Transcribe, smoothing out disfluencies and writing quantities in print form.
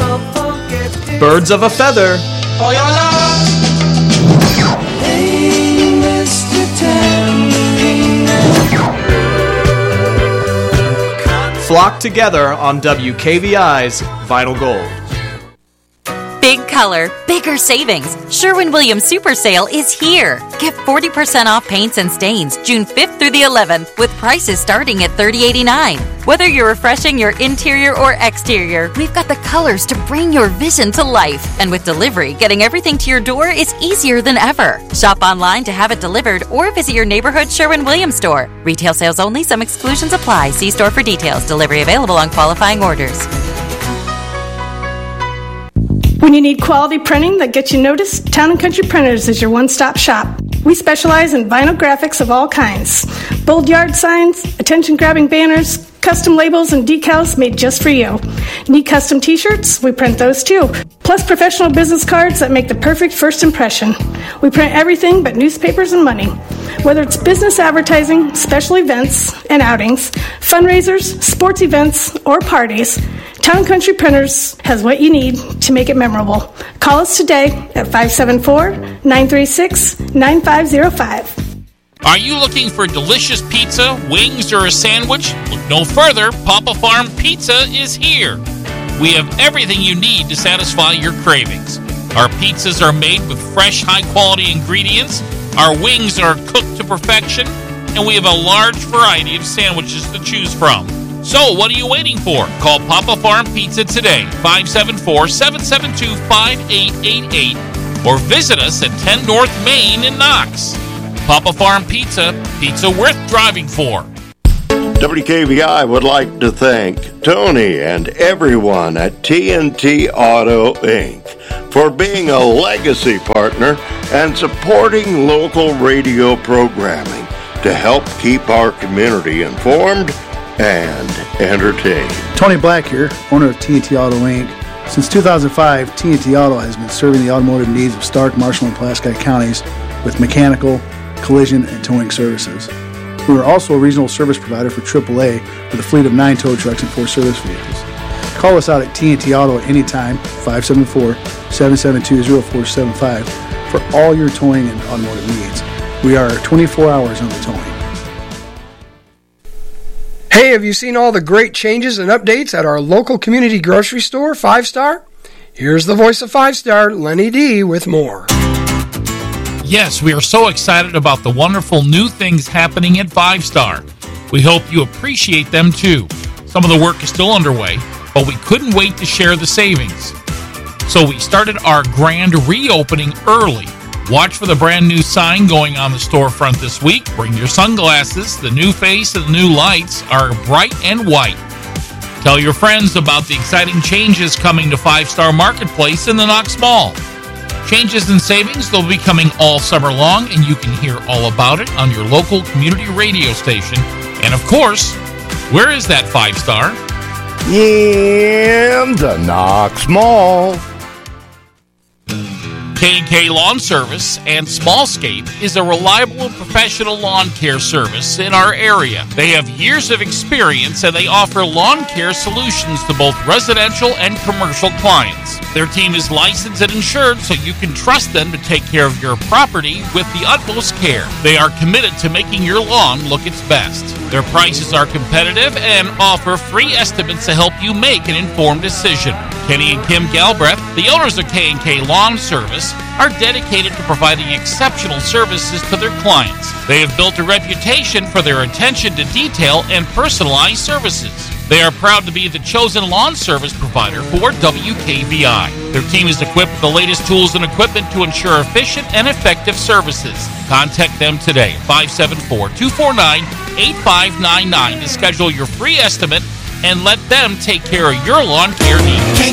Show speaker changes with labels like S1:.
S1: Birds of a feather.
S2: Hey, Mr. Tambourine Man.
S1: Flock together on WKVI's Vinyl Gold.
S3: Big color, bigger savings. Sherwin-Williams Super Sale is here. Get 40% off paints and stains June 5th through the 11th with prices starting at $30.89. Whether you're refreshing your interior or exterior, we've got the colors to bring your vision to life. And with delivery, getting everything to your door is easier than ever. Shop online to have it delivered or visit your neighborhood Sherwin-Williams store. Retail sales only. Some exclusions apply. See store for details. Delivery available on qualifying orders.
S4: When you need quality printing that gets you noticed, Town & Country Printers is your one-stop shop. We specialize in vinyl graphics of all kinds. Bold yard signs, attention-grabbing banners, custom labels and decals made just for you. Need custom t-shirts? We print those too. Plus professional business cards that make the perfect first impression. We print everything but newspapers and money. Whether it's business advertising, special events and outings, fundraisers, sports events, or parties, Town & Country Printers has what you need to make it memorable. Call us today at 574-936-9505.
S5: Are you looking for delicious pizza, wings, or a sandwich? Look no further. Papa Farm Pizza is here. We have everything you need to satisfy your cravings. Our pizzas are made with fresh, high-quality ingredients. Our wings are cooked to perfection. And we have a large variety of sandwiches to choose from. So, what are you waiting for? Call Papa Farm Pizza today, 574-772-5888, or visit us at 10 North Main in Knox. Papa Farm Pizza, pizza worth driving for.
S6: WKVI would like to thank Tony and everyone at TNT Auto Inc. for being a legacy partner and supporting local radio programming to help keep our community informed and entertained.
S7: Tony Black here, owner of TNT Auto Inc. Since 2005, TNT Auto has been serving the automotive needs of Stark, Marshall, and Pulaski counties with mechanical, collision, and towing services. We are also a regional service provider for AAA with a fleet of 9 tow trucks and 4 service vehicles. Call us out at TNT Auto at any time, 574-772-0475, for all your towing and automotive needs. We are 24 hours on the towing.
S8: Hey, have you seen all the great changes and updates at our local community grocery store, 5 Star? Here's the voice of 5 Star, Lenny D, with more.
S5: Yes, we are so excited about the wonderful new things happening at 5 Star. We hope you appreciate them too. Some of the work is still underway, but we couldn't wait to share the savings. So we started our grand reopening early. Watch for the brand new sign going on the storefront this week. Bring your sunglasses. The new face and the new lights are bright and white. Tell your friends about the exciting changes coming to 5 Star Marketplace in the Knox Mall. Changes and savings, they'll be coming all summer long, and you can hear all about it on your local community radio station. And of course, where is that 5 Star?
S6: In the Knox Mall.
S5: K&K Lawn Service and Smallscape is a reliable and professional lawn care service in our area. They have years of experience and they offer lawn care solutions to both residential and commercial clients. Their team is licensed and insured, so you can trust them to take care of your property with the utmost care. They are committed to making your lawn look its best. Their prices are competitive and offer free estimates to help you make an informed decision. Kenny and Kim Galbraith, the owners of K&K Lawn Service, are dedicated to providing exceptional services to their clients. They have built a reputation for their attention to detail and personalized services. They are proud to be the chosen lawn service provider for WKVI. Their team is equipped with the latest tools and equipment to ensure efficient and effective services. Contact them today, 574-249-8599 to schedule your free estimate and let them take care of your lawn care needs.